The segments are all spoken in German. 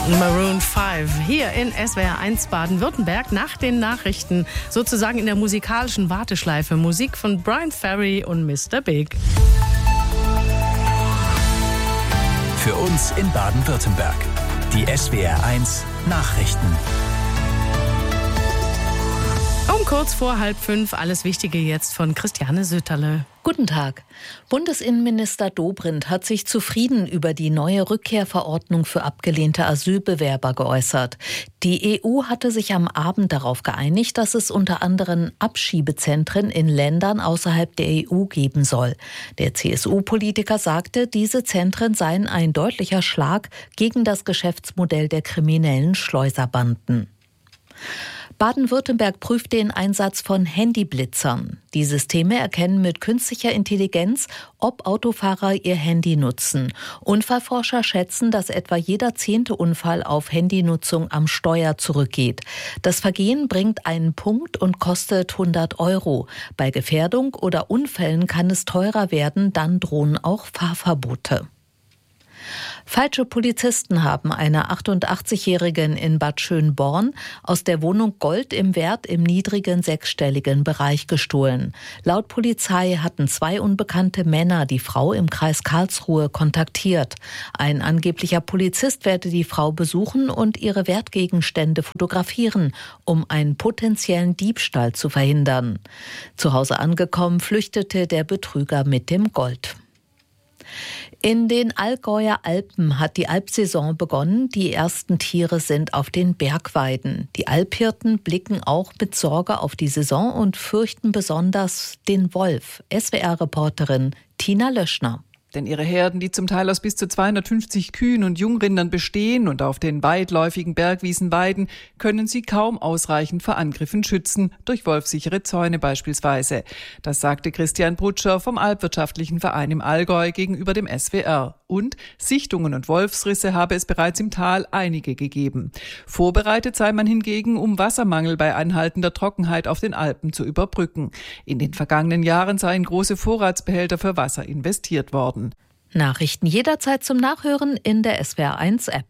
Maroon 5 hier in SWR 1 Baden-Württemberg nach den Nachrichten, sozusagen in der musikalischen Warteschleife. Musik von Bryan Ferry und Mr. Big. Für uns in Baden-Württemberg. Die SWR 1 Nachrichten. Um kurz vor 4:30 alles Wichtige jetzt von Christiane Sütterle. Guten Tag. Bundesinnenminister Dobrindt hat sich zufrieden über die neue Rückkehrverordnung für abgelehnte Asylbewerber geäußert. Die EU hatte sich am Abend darauf geeinigt, dass es unter anderem Abschiebezentren in Ländern außerhalb der EU geben soll. Der CSU-Politiker sagte, diese Zentren seien ein deutlicher Schlag gegen das Geschäftsmodell der kriminellen Schleuserbanden. Baden-Württemberg prüft den Einsatz von Handyblitzern. Die Systeme erkennen mit künstlicher Intelligenz, ob Autofahrer ihr Handy nutzen. Unfallforscher schätzen, dass etwa jeder 10. Unfall auf Handynutzung am Steuer zurückgeht. Das Vergehen bringt einen Punkt und kostet 100 €. Bei Gefährdung oder Unfällen kann es teurer werden, dann drohen auch Fahrverbote. Falsche Polizisten haben einer 88-Jährigen in Bad Schönborn aus der Wohnung Gold im Wert im niedrigen sechsstelligen Bereich gestohlen. Laut Polizei hatten 2 unbekannte Männer die Frau im Kreis Karlsruhe kontaktiert. Ein angeblicher Polizist werde die Frau besuchen und ihre Wertgegenstände fotografieren, um einen potenziellen Diebstahl zu verhindern. Zu Hause angekommen, flüchtete der Betrüger mit dem Gold. In den Allgäuer Alpen hat die Alpsaison begonnen. Die ersten Tiere sind auf den Bergweiden. Die Alphirten blicken auch mit Sorge auf die Saison und fürchten besonders den Wolf. SWR-Reporterin Tina Löschner. Denn ihre Herden, die zum Teil aus bis zu 250 Kühen und Jungrindern bestehen und auf den weitläufigen Bergwiesen weiden, können sie kaum ausreichend vor Angriffen schützen, durch wolfsichere Zäune beispielsweise. Das sagte Christian Brutscher vom Alpwirtschaftlichen Verein im Allgäu gegenüber dem SWR. Und Sichtungen und Wolfsrisse habe es bereits im Tal einige gegeben. Vorbereitet sei man hingegen, um Wassermangel bei anhaltender Trockenheit auf den Alpen zu überbrücken. In den vergangenen Jahren seien große Vorratsbehälter für Wasser investiert worden. Nachrichten jederzeit zum Nachhören in der SWR1-App.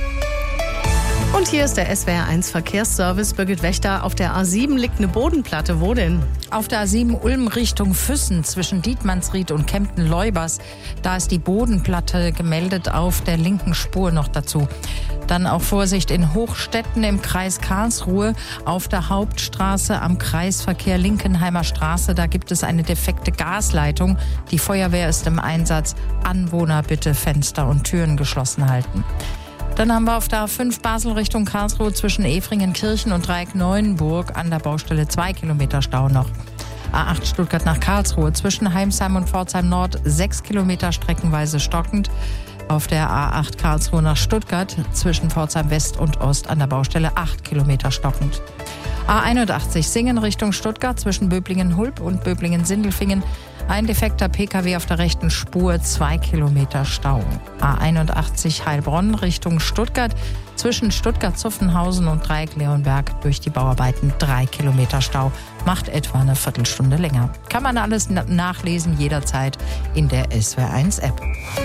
Und hier ist der SWR1 Verkehrsservice. Birgit Wächter, auf der A7 liegt eine Bodenplatte. Wo denn? Auf der A7 Ulm Richtung Füssen zwischen Dietmannsried und Kempten-Leubers. Da ist die Bodenplatte gemeldet auf der linken Spur noch dazu. Dann auch Vorsicht in Hochstetten im Kreis Karlsruhe. Auf der Hauptstraße am Kreisverkehr Linkenheimer Straße. Da gibt es eine defekte Gasleitung. Die Feuerwehr ist im Einsatz. Anwohner bitte Fenster und Türen geschlossen halten. Dann haben wir auf der A5 Basel Richtung Karlsruhe zwischen Efringenkirchen und Dreieck-Neuenburg an der Baustelle 2 Kilometer Stau noch. A8 Stuttgart nach Karlsruhe zwischen Heimsheim und Pforzheim Nord 6 Kilometer streckenweise stockend. Auf der A8 Karlsruhe nach Stuttgart zwischen Pforzheim West und Ost an der Baustelle 8 Kilometer stockend. A81 Singen Richtung Stuttgart zwischen Böblingen-Hulb und Böblingen-Sindelfingen. Ein defekter Pkw auf der rechten Spur, 2 Kilometer Stau. A81 Heilbronn Richtung Stuttgart zwischen Stuttgart-Zuffenhausen und Dreieck-Leonberg durch die Bauarbeiten 3 Kilometer Stau. Macht etwa eine Viertelstunde länger. Kann man alles nachlesen jederzeit in der SWR1-App.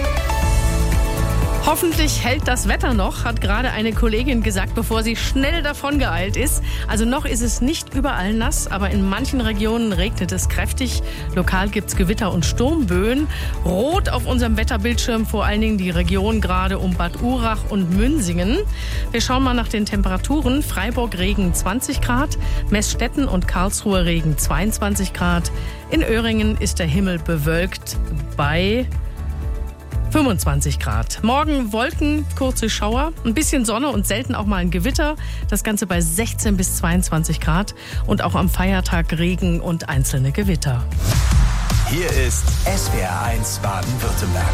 Hoffentlich hält das Wetter noch, hat gerade eine Kollegin gesagt, bevor sie schnell davongeeilt ist. Also noch ist es nicht überall nass, aber in manchen Regionen regnet es kräftig. Lokal gibt's Gewitter und Sturmböen. Rot auf unserem Wetterbildschirm vor allen Dingen die Region gerade um Bad Urach und Münsingen. Wir schauen mal nach den Temperaturen. Freiburg Regen 20 Grad, Meßstetten und Karlsruhe Regen 22 Grad. In Öhringen ist der Himmel bewölkt bei 25 Grad. Morgen Wolken, kurze Schauer, ein bisschen Sonne und selten auch mal ein Gewitter. Das Ganze bei 16 bis 22 Grad. Und auch am Feiertag Regen und einzelne Gewitter. Hier ist SWR1 Baden-Württemberg.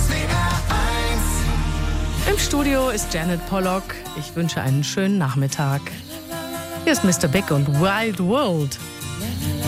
Im Studio ist Janet Pollock. Ich wünsche einen schönen Nachmittag. Hier ist Mr. Big und Wild World.